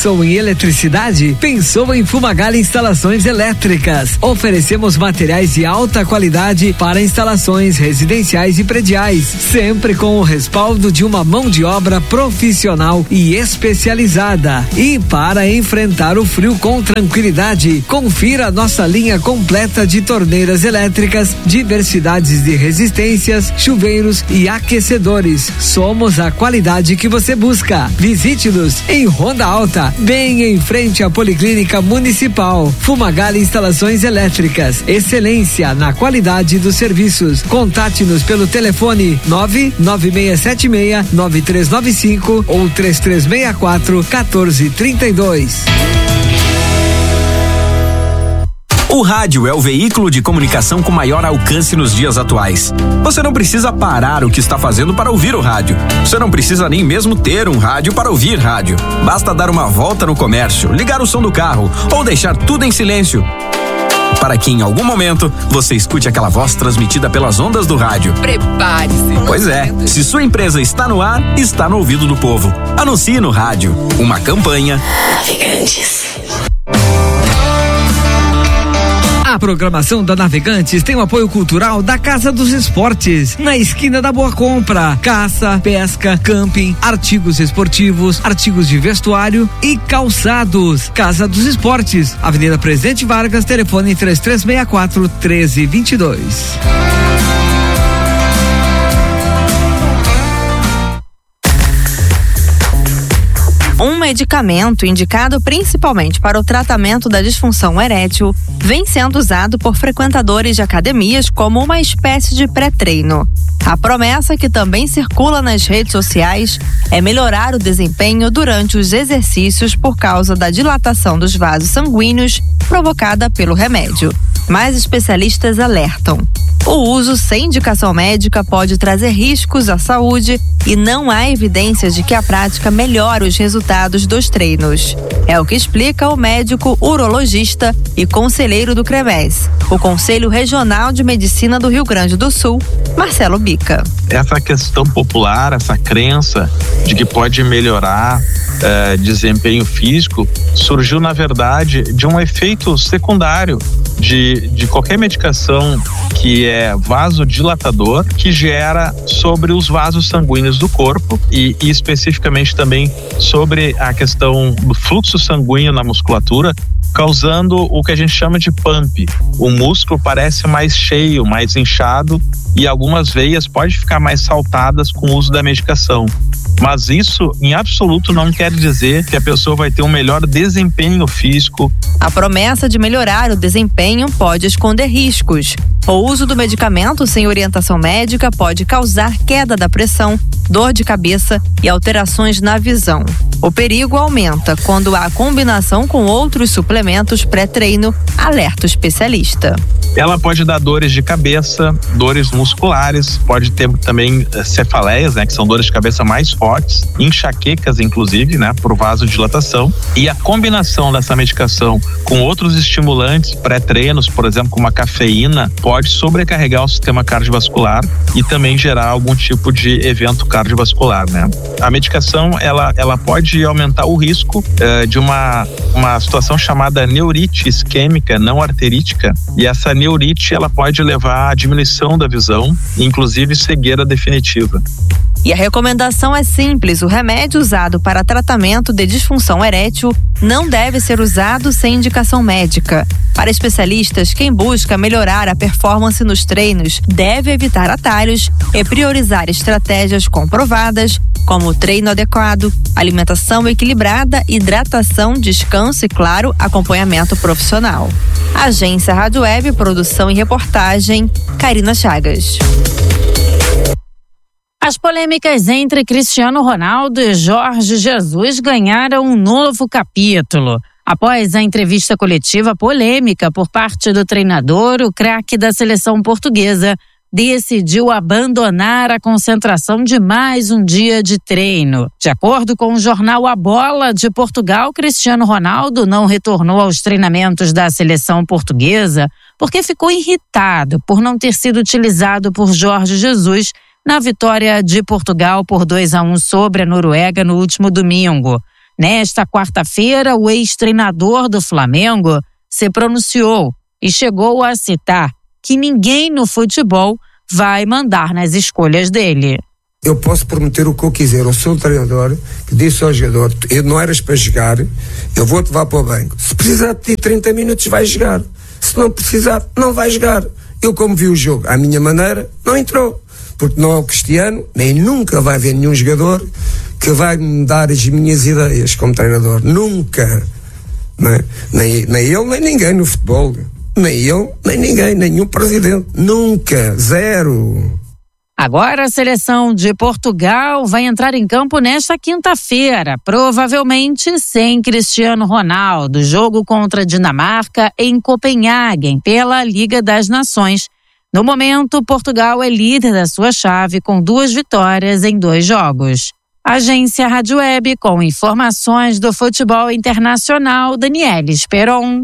Pensou em eletricidade? Pensou em Fumagalli Instalações Elétricas. Oferecemos materiais de alta qualidade para instalações residenciais e prediais, sempre com o respaldo de uma mão de obra profissional e especializada. E para enfrentar o frio com tranquilidade, confira nossa linha completa de torneiras elétricas, diversidades de resistências, chuveiros e aquecedores. Somos a qualidade que você busca. Visite-nos em Ronda Alta, bem em frente à Policlínica Municipal. Fumagalli Instalações Elétricas, excelência na qualidade dos serviços. Contate-nos pelo telefone 99676-9395 ou 3364-1432. O rádio é o veículo de comunicação com maior alcance nos dias atuais. Você não precisa parar o que está fazendo para ouvir o rádio. Você não precisa nem mesmo ter um rádio para ouvir rádio. Basta dar uma volta no comércio, ligar o som do carro ou deixar tudo em silêncio, para que em algum momento você escute aquela voz transmitida pelas ondas do rádio. Prepare-se. Pois é, se sua empresa está no ar, está no ouvido do povo. Anuncie no rádio. Uma campanha Navegantes. A programação da Navegantes tem o apoio cultural da Casa dos Esportes, na esquina da Boa Compra. Caça, pesca, camping, artigos esportivos, artigos de vestuário e calçados. Casa dos Esportes, Avenida Presidente Vargas, telefone 3364-1322. Um medicamento indicado principalmente para o tratamento da disfunção erétil vem sendo usado por frequentadores de academias como uma espécie de pré-treino. A promessa, que também circula nas redes sociais, é melhorar o desempenho durante os exercícios por causa da dilatação dos vasos sanguíneos provocada pelo remédio. Mas especialistas alertam: o uso sem indicação médica pode trazer riscos à saúde e não há evidências de que a prática melhora os resultados dos treinos. É o que explica o médico urologista e conselheiro do CREMES, o Conselho Regional de Medicina do Rio Grande do Sul, Marcelo Bica. Essa questão popular, essa crença de que pode melhorar desempenho físico, surgiu na verdade de um efeito secundário de qualquer medicação que é vasodilatador, que gera sobre os vasos sanguíneos do corpo e especificamente também sobre a questão do fluxo sanguíneo na musculatura, causando o que a gente chama de pump. O músculo parece mais cheio, mais inchado, e algumas veias podem ficar mais saltadas com o uso da medicação. Mas isso, em absoluto, não quer dizer que a pessoa vai ter um melhor desempenho físico. A promessa de melhorar o desempenho pode esconder riscos. O uso do medicamento sem orientação médica pode causar queda da pressão, dor de cabeça e alterações na visão. O perigo aumenta quando há combinação com outros suplementos pré-treino, alerta o especialista. Ela pode dar dores de cabeça, dores musculares, pode ter também cefaleias, que são dores de cabeça mais fortes, enxaquecas inclusive, por vasodilatação. E a combinação dessa medicação com outros estimulantes pré-treinos, por exemplo, como a cafeína, pode sobrecarregar o sistema cardiovascular e também gerar algum tipo de evento cardiovascular, A medicação, ela pode aumentar o risco de uma situação chamada neurite isquêmica não arterítica, e essa neurite, ela pode levar à diminuição da visão, inclusive cegueira definitiva. E a recomendação é simples: o remédio usado para tratamento de disfunção erétil não deve ser usado sem indicação médica. Para especialistas, quem busca melhorar a performance nos treinos deve evitar atalhos e priorizar estratégias comprovadas, como o treino adequado, alimentação equilibrada, hidratação, descanso e, claro, acompanhamento profissional. Agência Rádio Web, produção e reportagem, Karina Chagas. As polêmicas entre Cristiano Ronaldo e Jorge Jesus ganharam um novo capítulo. Após a entrevista coletiva polêmica por parte do treinador, o craque da seleção portuguesa decidiu abandonar a concentração de mais um dia de treino. De acordo com o jornal A Bola de Portugal, Cristiano Ronaldo não retornou aos treinamentos da seleção portuguesa porque ficou irritado por não ter sido utilizado por Jorge Jesus na vitória de Portugal por 2-1 sobre a Noruega no último domingo. Nesta quarta-feira, o ex-treinador do Flamengo se pronunciou e chegou a citar que ninguém no futebol vai mandar nas escolhas dele. Eu posso prometer o que eu quiser. Eu sou o treinador que disse ao jogador: eu não eras para jogar, eu vou-te levar para o banco. Se precisar de ti 30 minutos, vai jogar. Se não precisar, não vai jogar. Eu, como vi o jogo à minha maneira, não entrou. Porque não é o Cristiano, nem nunca vai haver nenhum jogador que vai me dar as minhas ideias como treinador. Nunca. Não é? Nem ele, nem ninguém no futebol. Nem ele, nem ninguém, nenhum presidente. Nunca. Zero. Agora a seleção de Portugal vai entrar em campo nesta quinta-feira, provavelmente sem Cristiano Ronaldo. Jogo contra a Dinamarca em Copenhague, pela Liga das Nações. No momento, Portugal é líder da sua chave com 2 vitórias em 2 jogos. Agência Rádio Web com informações do futebol internacional, Daniele Esperon.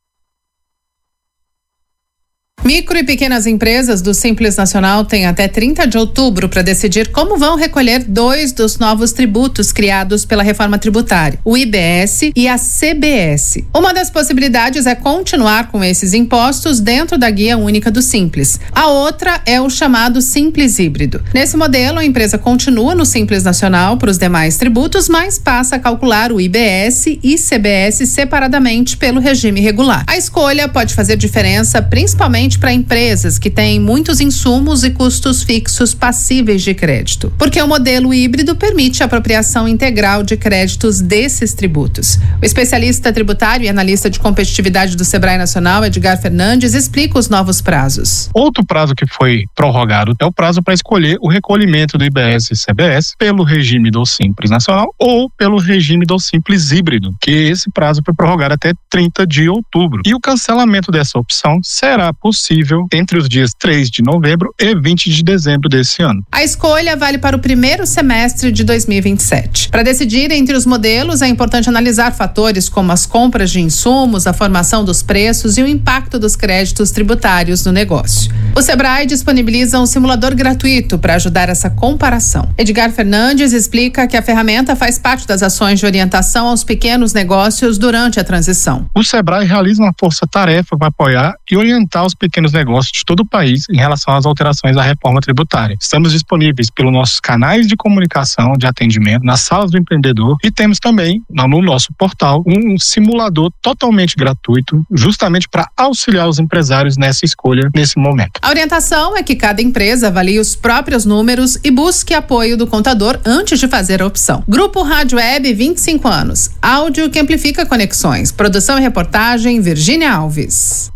Micro e pequenas empresas do Simples Nacional têm até 30 de outubro para decidir como vão recolher 2 dos novos tributos criados pela reforma tributária, o IBS e a CBS. Uma das possibilidades é continuar com esses impostos dentro da guia única do Simples. A outra é o chamado Simples Híbrido. Nesse modelo, a empresa continua no Simples Nacional para os demais tributos, mas passa a calcular o IBS e CBS separadamente pelo regime regular. A escolha pode fazer diferença principalmente para empresas que têm muitos insumos e custos fixos passíveis de crédito, porque o modelo híbrido permite a apropriação integral de créditos desses tributos. O especialista tributário e analista de competitividade do Sebrae Nacional, Edgar Fernandes, explica os novos prazos. Outro prazo que foi prorrogado é o prazo para escolher o recolhimento do IBS e CBS pelo regime do Simples Nacional ou pelo regime do Simples Híbrido, que esse prazo foi prorrogado até 30 de outubro. E o cancelamento dessa opção será possível entre os dias 3 de novembro e 20 de dezembro desse ano. A escolha vale para o primeiro semestre de 2027. Para decidir entre os modelos, é importante analisar fatores como as compras de insumos, a formação dos preços e o impacto dos créditos tributários no negócio. O Sebrae disponibiliza um simulador gratuito para ajudar essa comparação. Edgar Fernandes explica que a ferramenta faz parte das ações de orientação aos pequenos negócios durante a transição. O Sebrae realiza uma força-tarefa para apoiar e orientar os pequenos negócios de todo o país em relação às alterações da reforma tributária. Estamos disponíveis pelos nossos canais de comunicação, de atendimento, nas salas do empreendedor, e temos também no nosso portal um simulador totalmente gratuito, justamente para auxiliar os empresários nessa escolha nesse momento. A orientação é que cada empresa avalie os próprios números e busque apoio do contador antes de fazer a opção. Grupo Rádio Web, 25 anos. Áudio que amplifica conexões. Produção e reportagem, Virgínia Alves.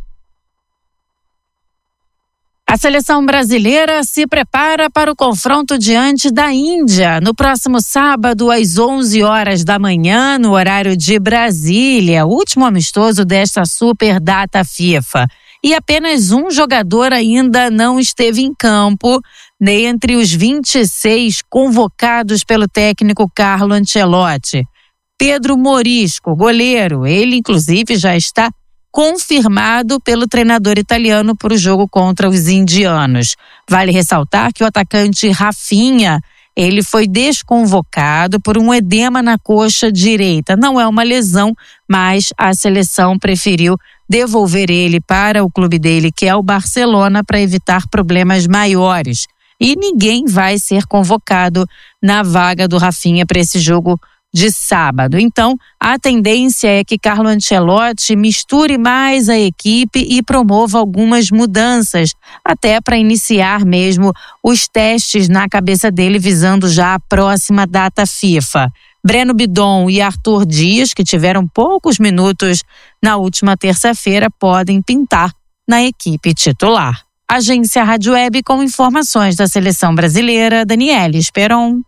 A seleção brasileira se prepara para o confronto diante da Índia no próximo sábado às 11 horas da manhã, no horário de Brasília, o último amistoso desta super data FIFA. E apenas um jogador ainda não esteve em campo, dentre os 26 convocados pelo técnico Carlo Ancelotti. Pedro Morisco, goleiro, ele inclusive já está confirmado pelo treinador italiano para o jogo contra os indianos. Vale ressaltar que o atacante Rafinha, ele foi desconvocado por um edema na coxa direita. Não é uma lesão, mas a seleção preferiu devolver ele para o clube dele, que é o Barcelona, para evitar problemas maiores. E ninguém vai ser convocado na vaga do Rafinha para esse jogo de sábado. Então, a tendência é que Carlo Ancelotti misture mais a equipe e promova algumas mudanças, até para iniciar mesmo os testes na cabeça dele, visando já a próxima data FIFA. Breno Bidon e Arthur Dias, que tiveram poucos minutos na última terça-feira, podem pintar na equipe titular. Agência Rádio Web com informações da seleção brasileira, Daniele Esperon.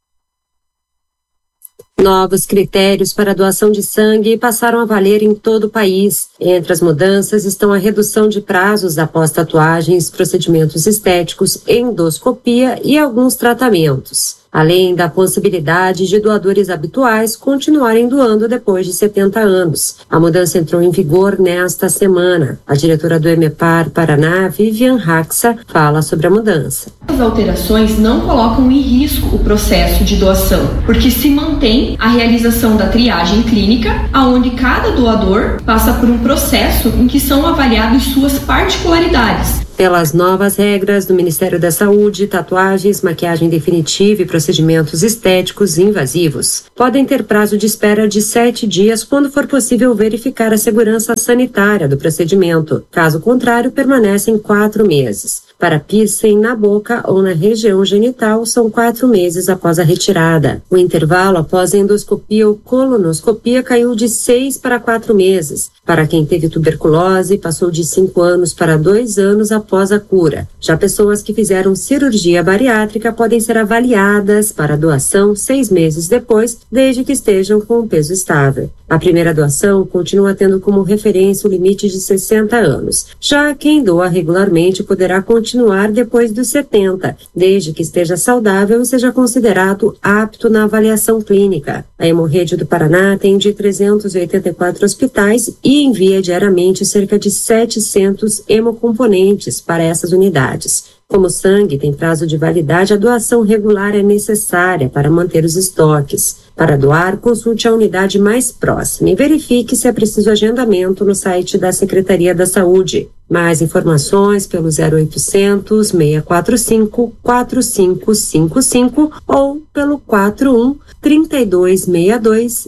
Novos critérios para a doação de sangue passaram a valer em todo o país. Entre as mudanças estão a redução de prazos após tatuagens, procedimentos estéticos, endoscopia e alguns tratamentos. além da possibilidade de doadores habituais continuarem doando depois de 70 anos. A mudança entrou em vigor nesta semana. A diretora do EMEPAR Paraná, Vivian Raxa, fala sobre a mudança. As alterações não colocam em risco o processo de doação, porque se mantém a realização da triagem clínica, onde cada doador passa por um processo em que são avaliadas suas particularidades. Pelas novas regras do Ministério da Saúde, tatuagens, maquiagem definitiva e procedimentos estéticos invasivos podem ter prazo de espera de 7 dias quando for possível verificar a segurança sanitária do procedimento. Caso contrário, permanecem 4 meses. Para piercing na boca ou na região genital, são 4 meses após a retirada. O intervalo após a endoscopia ou colonoscopia caiu de 6 para 4 meses. Para quem teve tuberculose, passou de 5 anos para 2 anos após a cura. Já pessoas que fizeram cirurgia bariátrica podem ser avaliadas para doação 6 meses depois, desde que estejam com um peso estável. A primeira doação continua tendo como referência o limite de 60 anos. Já quem doa regularmente poderá continuar depois dos 70, desde que esteja saudável e seja considerado apto na avaliação clínica. A Hemorrede do Paraná atende 384 hospitais e envia diariamente cerca de 700 hemocomponentes para essas unidades. Como o sangue tem prazo de validade, a doação regular é necessária para manter os estoques. Para doar, consulte a unidade mais próxima e verifique se é preciso agendamento no site da Secretaria da Saúde. Mais informações pelo 0800 645 4555 ou pelo 41 3262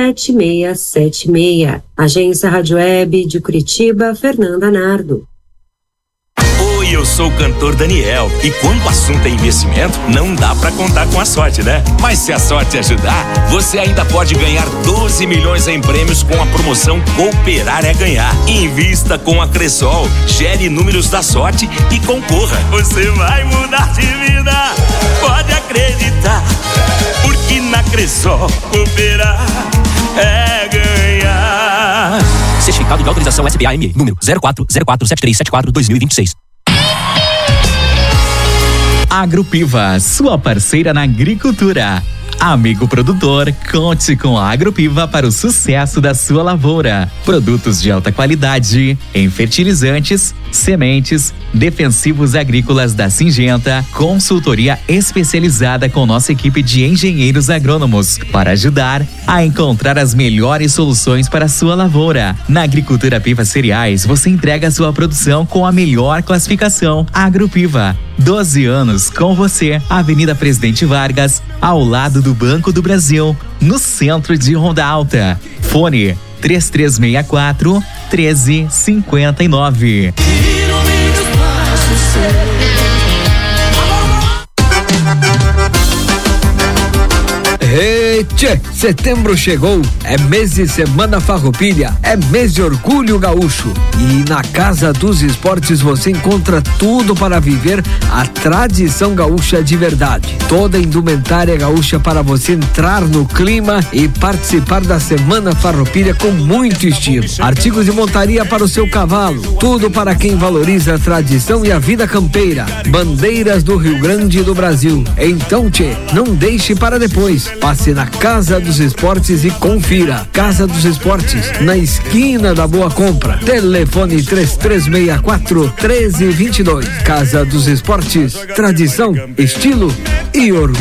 7676. Agência Rádio Web de Curitiba, Fernanda Nardo. Eu sou o cantor Daniel e quando o assunto é investimento, não dá pra contar com a sorte, né? Mas se a sorte ajudar, você ainda pode ganhar 12 milhões em prêmios com a promoção Cooperar é Ganhar. Invista com a Cressol, gere números da sorte e concorra. Você vai mudar de vida, pode acreditar, porque na Cressol cooperar é ganhar. Certificado de autorização SBAME, número 04047374-2026. Agropiva, sua parceira na agricultura. Amigo produtor, conte com a Agropiva para o sucesso da sua lavoura. Produtos de alta qualidade em fertilizantes, sementes, defensivos agrícolas da Syngenta, consultoria especializada com nossa equipe de engenheiros agrônomos para ajudar a encontrar as melhores soluções para a sua lavoura. Na Agricultura Piva Cereais, você entrega a sua produção com a melhor classificação. Agropiva, 12 anos com você. Avenida Presidente Vargas, ao lado do Banco do Brasil, no centro de Ronda Alta. Fone 3364-1359. Tchê, setembro chegou, é mês de Semana Farroupilha, é mês de orgulho gaúcho. E na Casa dos Esportes você encontra tudo para viver a tradição gaúcha de verdade. Toda a indumentária gaúcha para você entrar no clima e participar da Semana Farroupilha com muito estilo. Artigos de montaria para o seu cavalo, tudo para quem valoriza a tradição e a vida campeira. Bandeiras do Rio Grande e do Brasil. Então, tchê, não deixe para depois. Passe na Casa dos Esportes e confira. Casa dos Esportes, na esquina da Boa Compra. Telefone 3364-1322. Casa dos Esportes, tradição, estilo e orgulho.